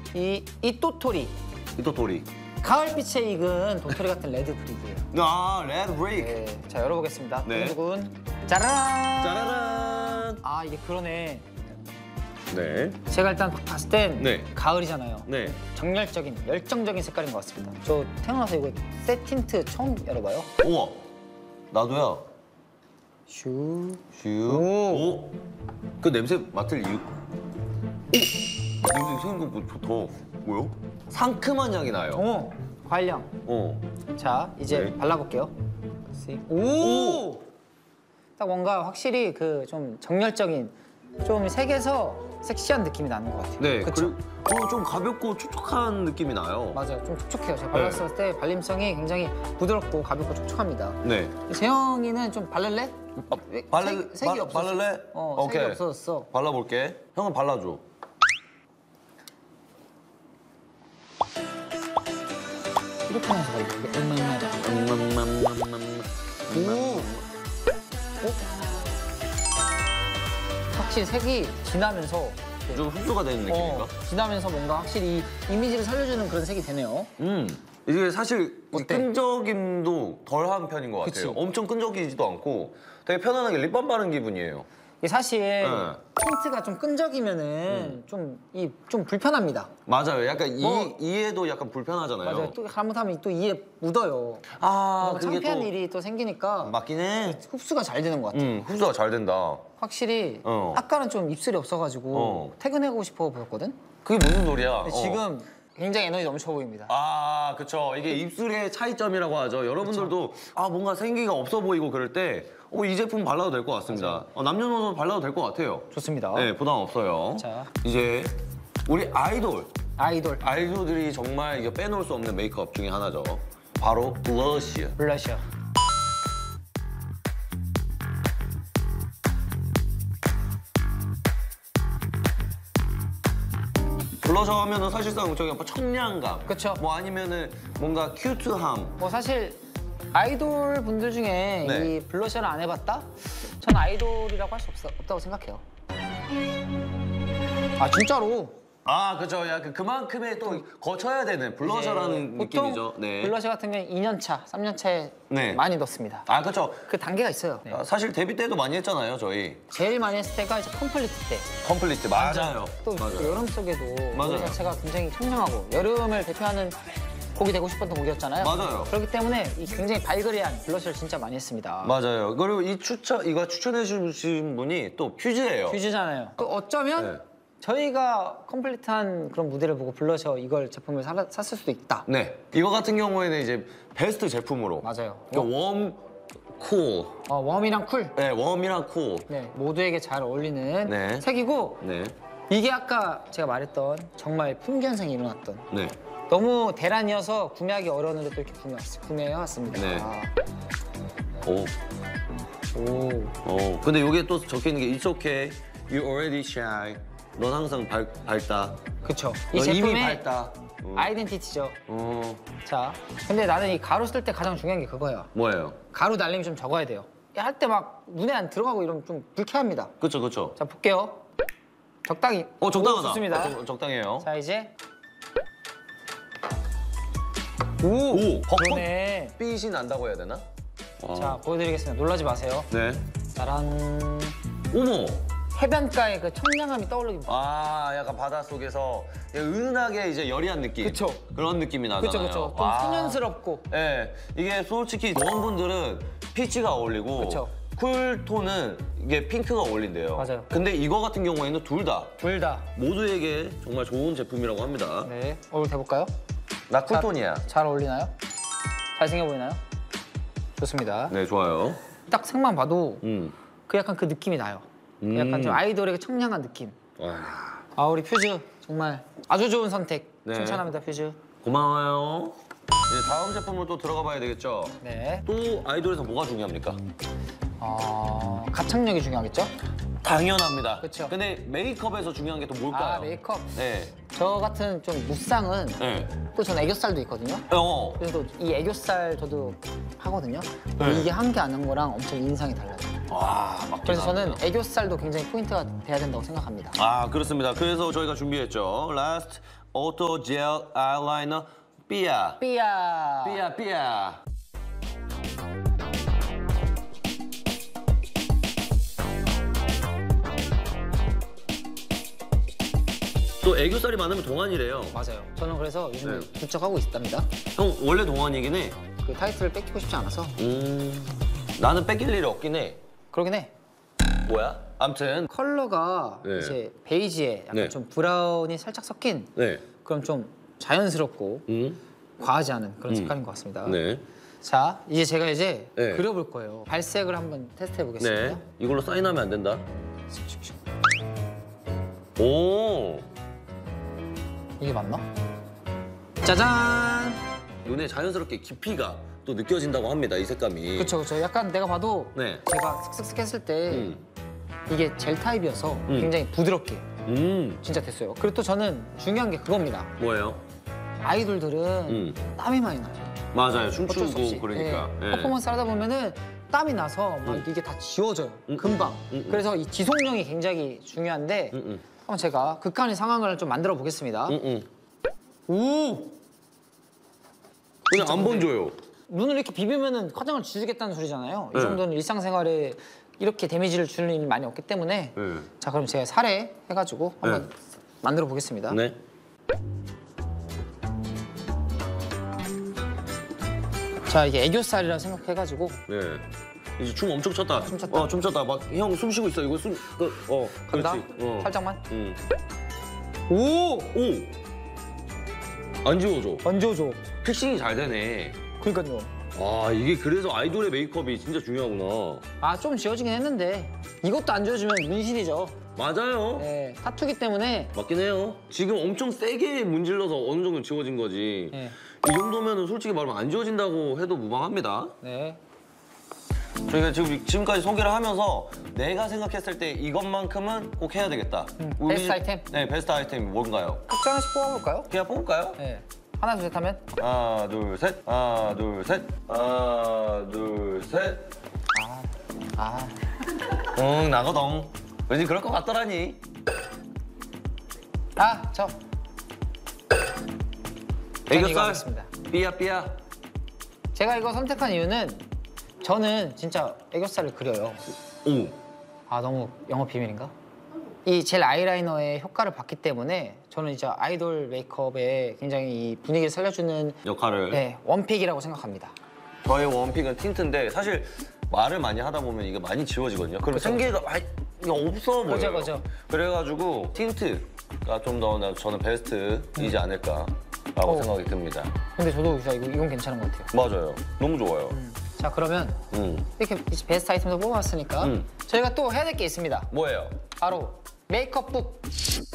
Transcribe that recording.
이 이또토리. 이또토리. 가을빛에 익은 도토리 같은 레드 브릭이에요. 아, 레드 브릭. 네, 자 열어보겠습니다. 네. 두근두근. 짜라란. 짜라란. 아 이게 그러네. 네. 제가 일단 봤을 땐 네. 가을이잖아요. 네. 정열적인, 열정적인 색깔인 것 같습니다. 저 태어나서 이거 새 틴트 처음 열어봐요. 우와. 나도야. 슈. 슈. 오. 그 냄새 맡을 이유. 오. 냄새 생긴 거 좋다. 뭐요? 상큼한 향이 나요. 오. 과일향. 자 이제 네. 발라볼게요. 오. 딱 뭔가 확실히 그 좀 정열적인, 좀 색에서 섹시한 느낌이 나는 것 같아요. 네. 그쵸? 그리고 좀 가볍고 촉촉한 느낌이 나요. 맞아요. 좀 촉촉해요. 제가 발랐을 때 발림성이 굉장히 부드럽고 가볍고 촉촉합니다. 네. 재영이는 좀 바를래? 색이 없었어. 바를래? 색이 없어졌어. 발라볼게. 형은 발라줘. 이렇게 하면서 발려. 오. 확실히 색이 진하면서 좀 흡수가 되는 느낌인가? 진하면서 뭔가 확실히 이 이미지를 살려주는 그런 색이 되네요. 이게 사실 어때? 끈적임도 덜한 편인 것 같아요. 그치? 엄청 끈적이지도 않고 되게 편안하게 립밤 바른 기분이에요. 이게 사실 틴트가 좀 끈적이면은 좀 불편합니다. 맞아요. 약간 뭐- 이에도 약간 불편하잖아요. 맞아요. 또 잘못하면 또 이에 묻어요. 아, 그게 창피한 또 일이 또 생기니까 맞긴 해. 흡수가 잘 되는 것 같아요. 흡수가 잘 된다. 확실히 어. 아까는 좀 입술이 없어가지고 퇴근하고 싶어 보였거든. 그게 무슨 소리야? 근데 지금 굉장히 에너지 넘쳐 보입니다. 아, 그쵸. 이게 입술의 차이점이라고 하죠. 여러분들도 아 뭔가 생기가 없어 보이고 그럴 때 이 제품 발라도 될 것 같습니다. 남녀노소 발라도 될 것 같아요. 좋습니다. 네, 부담 없어요. 자. 이제 우리 아이돌 아이돌들이 정말 이게 빼놓을 수 없는 메이크업 중에 하나죠. 바로 블러쉬. 블러셔. 블러셔 하면은 사실상 저기 뭐 청량감. 그쵸. 뭐 아니면은 뭔가 큐트함. 뭐 사실 아이돌 분들 중에 네. 이 블러셔를 안 해봤다? 전 아이돌이라고 할 수 없다고 생각해요. 아 진짜로. 아, 그죠. 약간 그만큼의 또 거쳐야 되는 블러셔라는 보통 느낌이죠. 네. 블러셔 같은 경우는 2년 차, 3년 차에 네. 많이 넣습니다. 아, 그죠. 그 단계가 있어요. 네. 사실 데뷔 때도 많이 했잖아요, 저희. 제일 많이 했을 때가 이제 컴플리트 때. 컴플리트. 맞아요. 또 맞아요. 여름 속에도 맞아요. 노래 자체가 굉장히 청량하고 여름을 대표하는 곡이 되고 싶었던 곡이었잖아요. 맞아요. 그렇기 때문에 이 굉장히 발그레한 블러셔를 진짜 많이 했습니다. 맞아요. 그리고 이거 추천해 주신 분이 또 퓨즈예요. 퓨즈잖아요. 또 어쩌면 네. 저희가 컴플리트한 그런 무대를 보고 블러셔 이걸 제품을 샀을 수도 있다. 네. 이거 같은 경우에는 이제 베스트 제품으로. 맞아요. 그러니까 웜, 쿨. 웜이랑 쿨. 네, 웜이랑 쿨. 네, 모두에게 잘 어울리는 네. 색이고 네. 이게 이게 아까 제가 말했던 정말 풍기현상이 일어났던 네. 너무 대란이어서 구매하기 어려웠는데 또 이렇게 구매해왔습니다. 네. 아. 오. 오. 근데 여기에 또 적혀 있는 게 It's okay, you already shine. 넌 항상 밝다. 그쵸. 넌 이미 제품의 밝다. 아이덴티티죠. 어. 자, 근데 나는 이 가루 쓸 때 가장 중요한 게 그거예요. 뭐예요? 가루 날림이 좀 적어야 돼요. 할 때 막 눈에 안 들어가고 이러면 좀 불쾌합니다. 그쵸, 그쵸. 자, 볼게요. 적당히. 적당하다. 오, 좋습니다. 적당해요. 자, 이제. 오! 그러네. 빛이 난다고 해야 되나? 자, 보여드리겠습니다. 놀라지 마세요. 네. 짜란. 어머! 해변가의 그 청량함이 떠오르기. 아, 약간 바닷속에서 은은하게 이제 여리한 느낌. 그쵸. 그런 느낌이 나잖아요. 그쵸, 그쵸. 좀 와. 소년스럽고. 네, 이게 솔직히 웜분들은 피치가 어울리고 그쵸. 쿨톤은 이게 핑크가 어울린대요. 맞아요. 근데 이거 같은 경우에는 둘 다 둘 다. 모두에게 정말 좋은 제품이라고 합니다. 네. 얼굴 대볼까요? 나 쿨톤이야. 잘 어울리나요? 잘생겨 보이나요? 좋습니다. 네, 좋아요. 딱 색만 봐도 음. 그 약간 그 느낌이 나요. 그 약간 좀 아이돌에게 청량한 느낌. 아, 우리 퓨즈 정말 아주 좋은 선택. 네. 칭찬합니다, 퓨즈. 고마워요. 이제 다음 제품으로 또 들어가 봐야 되겠죠? 네. 또 아이돌에서 뭐가 중요합니까? 가창력이 중요하겠죠? 당연합니다. 그쵸. 근데 메이크업에서 중요한 게 또 뭘까요? 아, 메이크업. 네. 저 같은 좀 무쌍은 네. 또 전 애교살도 있거든요. 그래서 그래서 이 애교살 저도 하거든요. 네. 이게 한 게 안 한 거랑 엄청 인상이 달라요. 와, 맞긴 그래서 저는 합니다. 애교살도 굉장히 포인트가 돼야 된다고 생각합니다. 아, 그렇습니다. 그래서 저희가 준비했죠. 라스트 오토 젤 아이라이너 삐아. 삐야. 삐아 삐아. 또 애교살이 많으면 동안이래요. 맞아요. 저는 그래서 요즘에 네. 부쩍 하고 있답니다. 형 원래 동안이긴 해. 그 타이틀을 뺏기고 싶지 않아서. 나는 뺏길 일이 없긴 해. 그러긴 해. 뭐야? 암튼 컬러가 네. 이제 베이지에 약간 네. 좀 브라운이 살짝 섞인 네. 그럼 좀 자연스럽고 과하지 않은 그런 색깔인 것 같습니다. 네. 자, 이제 제가 이제 네. 그려볼 거예요. 발색을 한번 테스트해 보겠습니다. 네. 이걸로 사인하면 안 된다. 오. 이게 맞나? 짜잔! 눈에 자연스럽게 깊이가 또 느껴진다고 합니다. 이 색감이. 그렇죠, 그렇죠. 약간 내가 봐도 네. 제가 슥슥슥 했을 때 음. 이게 젤 타입이어서 굉장히 부드럽게 진짜 됐어요. 그리고 또 저는 중요한 게 그겁니다. 뭐예요? 아이돌들은 땀이 많이 나요. 맞아요. 어쩔 수 춤추고 없이. 그러니까. 네. 예. 퍼포먼스 하다 보면은 땀이 나서 막 이게 다 지워져요. 금방. 그래서 이 지속력이 굉장히 중요한데 한번 제가 극한의 상황을 좀 만들어 보겠습니다. 오! 그냥 안 번져요. 눈을 이렇게 비비면은 화장을 지우겠다는 소리잖아요. 네. 이 정도는 일상생활에 이렇게 데미지를 주는 일이 많이 없기 때문에 네. 자 그럼 제가 살에 해가지고 한번 만들어 보겠습니다. 네. 자 이게 애교살이라 생각해가지고 네. 이제 춤 엄청 췄다. 췄다. 춤 췄다. 막 형 숨 쉬고 있어. 이거 간다. 그렇지. 살짝만. 오! 오! 안 지워져. 얹어줘. 픽싱이 잘 되네. 그러니까요. 아, 이게 그래서 아이돌의 메이크업이 진짜 중요하구나. 아 좀 지워지긴 했는데 이것도 안 지워지면 문신이죠. 맞아요. 네, 타투기 때문에 맞긴 해요. 지금 엄청 세게 문질러서 어느 정도 지워진 거지. 네. 이 정도면 솔직히 말하면 안 지워진다고 해도 무방합니다. 네. 저희가 지금까지 소개를 하면서 내가 생각했을 때 이것만큼은 꼭 해야 되겠다. 베스트 아이템? 네, 베스트 아이템이 뭔가요? 각자 하나씩 뽑아볼까요? 그냥 뽑을까요? 네. 하나 둘 셋 하면 하나, 둘, 셋. 하나, 둘, 셋. 하나, 둘, 셋. 아 응, 나거동. 왠지 그럴 것 같더라니. 저 이거 애교살. 하겠습니다. 삐야, 삐야. 제가 이거 선택한 이유는 저는 진짜 애교살을 그려요. 오. 아 너무 영업 비밀인가? 이 젤 아이라이너의 효과를 봤기 때문에 저는 이제 아이돌 메이크업에 굉장히 이 분위기를 살려주는 역할을. 네, 원픽이라고 생각합니다. 저의 원픽은 틴트인데 사실 말을 많이 하다 보면 이게 많이 지워지거든요. 그럼 생기가 많이 없어 보여요. 그죠. 그래가지고 틴트가 좀 더 저는 베스트이지 않을까라고 생각이 듭니다. 근데 저도 진짜 이건 괜찮은 것 같아요. 맞아요. 너무 좋아요. 자 그러면 이렇게 베스트 아이템도 뽑아왔으니까 저희가 또 해야 될 게 있습니다. 뭐예요? 바로 메이크업북.